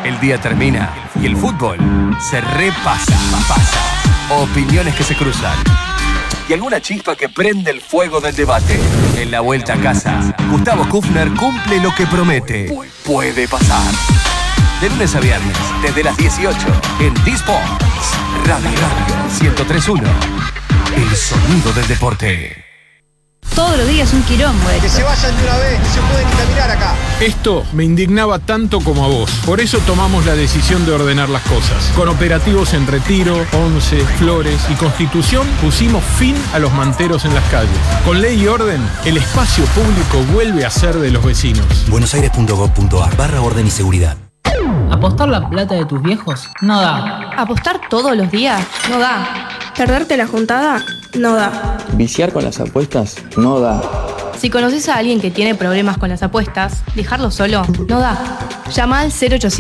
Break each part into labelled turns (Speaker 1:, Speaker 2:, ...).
Speaker 1: El día termina y el fútbol se repasa. Opiniones que se cruzan y alguna chispa que prende el fuego del debate. En la vuelta a casa, Gustavo Kufner cumple lo que promete. Puede pasar. De lunes a viernes, desde las 18, en D-Sports Radio 103.1. El sonido del deporte.
Speaker 2: Todos los días un quilombo.
Speaker 3: Que se vayan de una vez, no se pueden ni caminar acá.
Speaker 4: Esto me indignaba tanto como a vos. Por eso tomamos la decisión de ordenar las cosas. Con operativos en Retiro, Once, Flores y Constitución pusimos fin a los manteros en las calles. Con ley y orden, el espacio público vuelve a ser de los vecinos.
Speaker 5: buenosaires.gov.ar/orden y seguridad.
Speaker 6: ¿Apostar la plata de tus viejos? No da.
Speaker 2: ¿Apostar todos los días? No da.
Speaker 7: ¿Perderte la juntada? No da.
Speaker 8: ¿Viciar con las apuestas? No da.
Speaker 2: Si conoces a alguien que tiene problemas con las apuestas, dejarlo solo no da. Llama al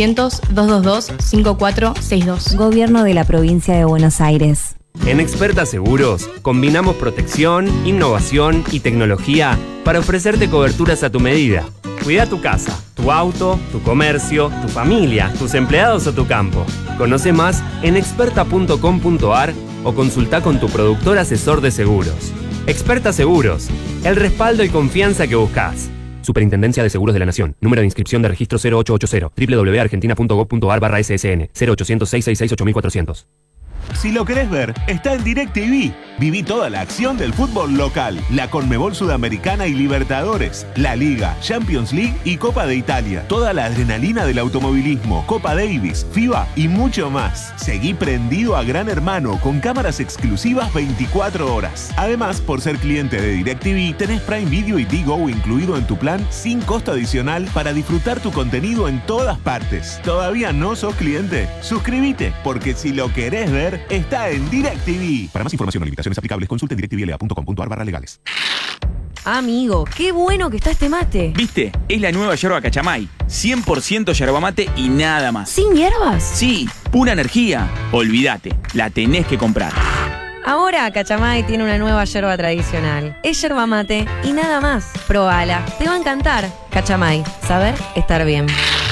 Speaker 2: 0800-222-5462.
Speaker 9: Gobierno de la Provincia de Buenos Aires.
Speaker 10: En Experta Seguros, combinamos protección, innovación y tecnología para ofrecerte coberturas a tu medida. Cuida tu casa, tu auto, tu comercio, tu familia, tus empleados o tu campo. Conoce más en experta.com.ar o consulta con tu productor asesor de seguros. Experta Seguros, el respaldo y confianza que buscas. Superintendencia de Seguros de la Nación. Número de inscripción de registro 0880. www.argentina.gov.ar/SSN. 0800-666-8400.
Speaker 11: Si lo querés ver, está en DirecTV. Viví toda la acción del fútbol local, la Conmebol Sudamericana y Libertadores, la Liga, Champions League y Copa de Italia. Toda la adrenalina del automovilismo, Copa Davis, FIBA y mucho más. Seguí prendido a Gran Hermano con cámaras exclusivas 24 horas. Además, por ser cliente de DirecTV, tenés Prime Video y Digo incluido en tu plan sin costo adicional para disfrutar tu contenido en todas partes. ¿Todavía no sos cliente? Suscríbete, porque si lo querés ver, está en DirecTV. Para más información o limitaciones aplicables, consulte en directvla.com.ar/legales.
Speaker 9: Amigo, qué bueno que está este mate.
Speaker 12: ¿Viste? Es la nueva yerba Cachamay. 100% yerba mate y nada más.
Speaker 9: ¿Sin hierbas?
Speaker 12: Sí, pura energía. Olvídate, la tenés que comprar.
Speaker 9: Ahora Cachamay tiene una nueva yerba tradicional. Es yerba mate y nada más. Probala, te va a encantar. Cachamay, saber estar bien.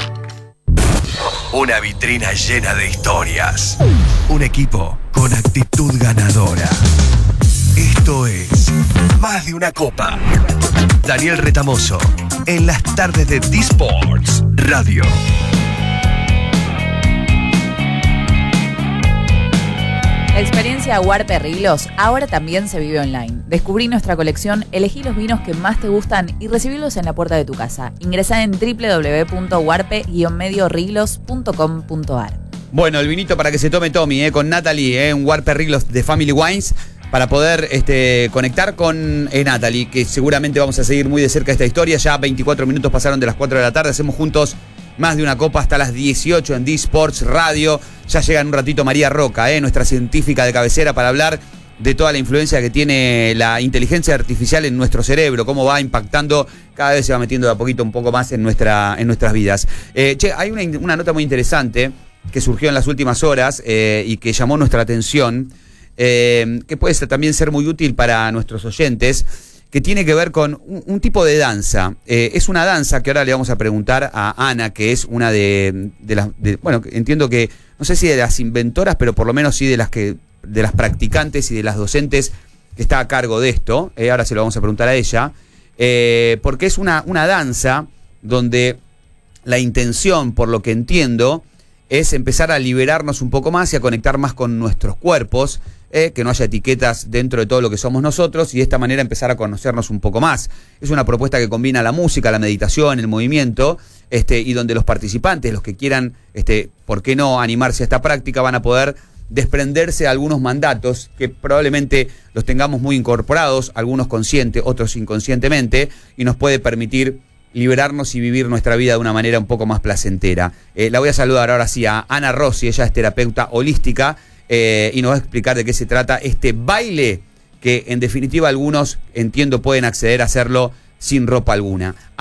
Speaker 1: Una vitrina llena de historias. Un equipo con actitud ganadora. Esto es Más de una Copa. Daniel Retamoso, en las tardes de D-Sports Radio.
Speaker 13: La experiencia Huarpe Riglos ahora también se vive online. Descubrí nuestra colección, elegí los vinos que más te gustan y recibirlos en la puerta de tu casa. Ingresá en www.huarpe-riglos.com.ar.
Speaker 14: Bueno, el vinito para que se tome Tommy, con Natalie, un Huarpe Riglos de Family Wines, para poder conectar con Natalie, que seguramente vamos a seguir muy de cerca esta historia. Ya 24 minutos pasaron de las 4 de la tarde, hacemos juntos Más de una Copa hasta las 18 en D-Sports Radio. Ya llega en un ratito María Roca, nuestra científica de cabecera, para hablar de toda la influencia que tiene la inteligencia artificial en nuestro cerebro, cómo va impactando, cada vez se va metiendo de a poquito un poco más en nuestras vidas. Hay una nota muy interesante que surgió en las últimas horas y que llamó nuestra atención, que puede también ser muy útil para nuestros oyentes, que tiene que ver con un tipo de danza. Es una danza que ahora le vamos a preguntar a Ana, que es una de las... bueno, entiendo que, no sé si de las inventoras, pero por lo menos sí de las practicantes y de las docentes que está a cargo de esto. Ahora se lo vamos a preguntar a ella. Porque es una danza donde la intención, por lo que entiendo, es empezar a liberarnos un poco más y a conectar más con nuestros cuerpos, que no haya etiquetas dentro de todo lo que somos nosotros, y de esta manera empezar a conocernos un poco más. Es una propuesta que combina la música, la meditación, el movimiento, y donde los participantes, los que quieran, ¿por qué no animarse a esta práctica? Van a poder desprenderse de algunos mandatos que probablemente los tengamos muy incorporados, algunos conscientes, otros inconscientemente, y nos puede permitir liberarnos y vivir nuestra vida de una manera un poco más placentera. La voy a saludar ahora sí a Ana Rossi. Ella es terapeuta holística y nos va a explicar de qué se trata este baile que en definitiva algunos, entiendo, pueden acceder a hacerlo sin ropa alguna.